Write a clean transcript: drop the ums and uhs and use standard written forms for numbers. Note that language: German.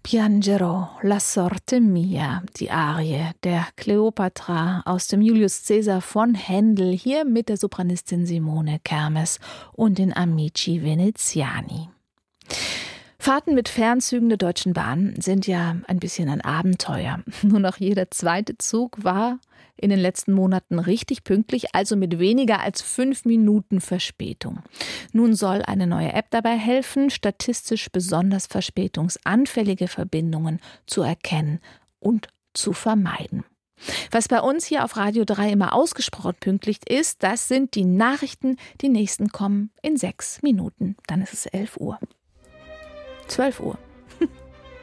Piangerò, la sorte mia, die Arie der Kleopatra aus dem Julius Caesar von Händel, hier mit der Sopranistin Simone Kermes und den Amici Veneziani. Fahrten mit Fernzügen der Deutschen Bahn sind ja ein bisschen ein Abenteuer. Nur noch jeder zweite Zug war in den letzten Monaten richtig pünktlich, also mit weniger als 5 Minuten Verspätung. Nun soll eine neue App dabei helfen, statistisch besonders verspätungsanfällige Verbindungen zu erkennen und zu vermeiden. Was bei uns hier auf Radio 3 immer ausgesprochen pünktlich ist, das sind die Nachrichten. Die nächsten kommen in 6 Minuten. Dann ist es 11 Uhr. 12 Uhr.